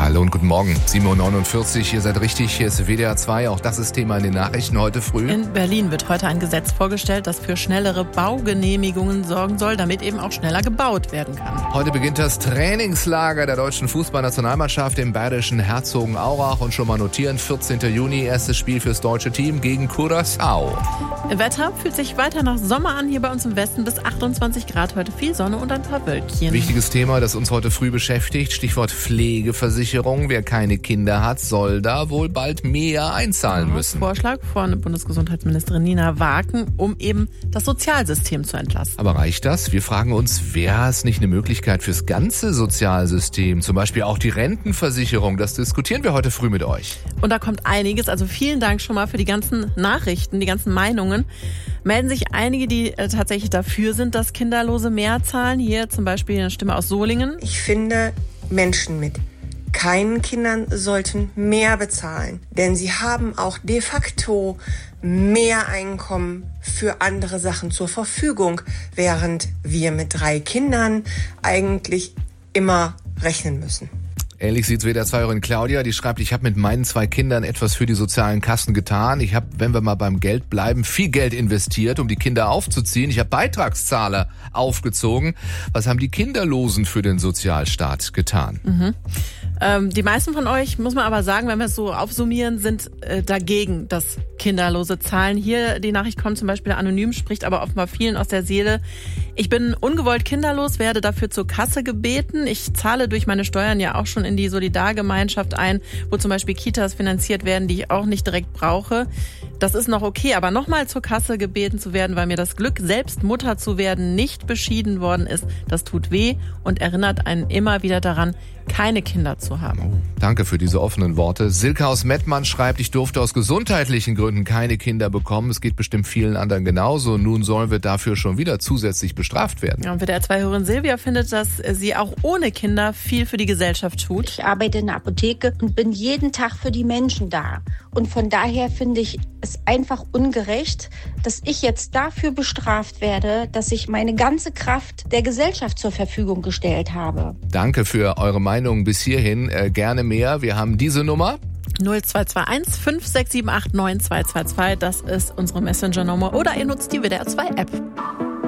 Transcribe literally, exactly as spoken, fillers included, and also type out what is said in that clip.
Hallo und guten Morgen. sieben Uhr neunundvierzig, ihr seid richtig, hier ist W D R zwei. Auch das ist Thema in den Nachrichten heute früh. In Berlin wird heute ein Gesetz vorgestellt, das für schnellere Baugenehmigungen sorgen soll, damit eben auch schneller gebaut werden kann. Heute beginnt das Trainingslager der deutschen Fußballnationalmannschaft im bayerischen Herzogenaurach. Und schon mal notieren, vierzehnten Juni, erstes Spiel fürs deutsche Team gegen Curaçao. Wetter fühlt sich weiter nach Sommer an, hier bei uns im Westen bis achtundzwanzig Grad, heute viel Sonne und ein paar Wölkchen. Wichtiges Thema, das uns heute früh beschäftigt, Stichwort Pflegeversicherung. Wer keine Kinder hat, soll da wohl bald mehr einzahlen ja, müssen. Vorschlag von Bundesgesundheitsministerin Nina Waken, um eben das Sozialsystem zu entlasten. Aber reicht das? Wir fragen uns, wäre es nicht eine Möglichkeit fürs ganze Sozialsystem, zum Beispiel auch die Rentenversicherung? Das diskutieren wir heute früh mit euch. Und da kommt einiges, also vielen Dank schon mal für die ganzen Nachrichten, die ganzen Meinungen. Melden sich einige, die äh, tatsächlich dafür sind, dass Kinderlose mehr zahlen. Hier zum Beispiel eine Stimme aus Solingen. Ich finde, Menschen mit keinen Kindern sollten mehr bezahlen, denn sie haben auch de facto mehr Einkommen für andere Sachen zur Verfügung, während wir mit drei Kindern eigentlich immer rechnen müssen. Ähnlich sieht's W D R zwei-Hörerin Claudia, die schreibt, ich habe mit meinen zwei Kindern etwas für die sozialen Kassen getan. Ich habe, wenn wir mal beim Geld bleiben, viel Geld investiert, um die Kinder aufzuziehen. Ich habe Beitragszahler aufgezogen. Was haben die Kinderlosen für den Sozialstaat getan? Mhm. Ähm, die meisten von euch, muss man aber sagen, wenn wir es so aufsummieren, sind äh, dagegen, dass Kinderlose zahlen. Hier die Nachricht kommt zum Beispiel anonym, spricht aber offenbar vielen aus der Seele. Ich bin ungewollt kinderlos, werde dafür zur Kasse gebeten. Ich zahle durch meine Steuern ja auch schon in die Solidargemeinschaft ein, wo zum Beispiel Kitas finanziert werden, die ich auch nicht direkt brauche. Das ist noch okay, aber nochmal zur Kasse gebeten zu werden, weil mir das Glück, selbst Mutter zu werden, nicht beschieden worden ist, das tut weh und erinnert einen immer wieder daran, keine Kinder zu haben. Oh, danke für diese offenen Worte. Silke aus Mettmann schreibt, ich durfte aus gesundheitlichen Gründen keine Kinder bekommen. Es geht bestimmt vielen anderen genauso. Nun sollen wir dafür schon wieder zusätzlich bestraft werden. Ja, und W D R zwei-Hörerin Silvia findet, dass sie auch ohne Kinder viel für die Gesellschaft tut. Ich arbeite in der Apotheke und bin jeden Tag für die Menschen da. Und von daher finde ich es einfach ungerecht, dass ich jetzt dafür bestraft werde, dass ich meine ganze Kraft der Gesellschaft zur Verfügung gestellt habe. Danke für eure Meinung bis hierhin. Äh, gerne mehr. Wir haben diese Nummer. null zwei zwei eins fünf sechs sieben acht neun zwei zwei zwei. Das ist unsere Messenger-Nummer. Oder ihr nutzt die W D R zwei App.